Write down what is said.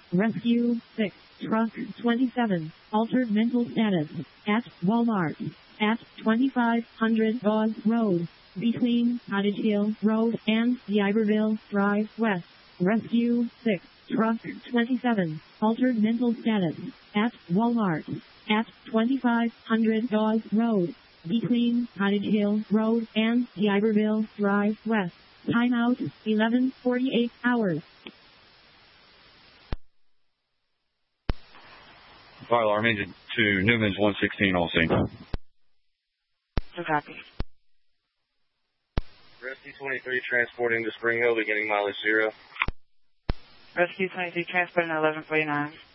Rescue 6, Truck 27, altered mental status, at Walmart, at 2500 Dawes Road, between Cottage Hill Road and the Iberville Drive West. Rescue 6, Truck 27, altered mental status, at Walmart, at 2500 Dawes Road, between Cottage Hill Road and the Iberville Drive West. Timeout, 11:48 hours. Fire alarm engine to Newman's 116 on scene. So copy. Rescue 23 transporting to Spring Hill beginning mileage 0. Rescue 23 transporting 1149.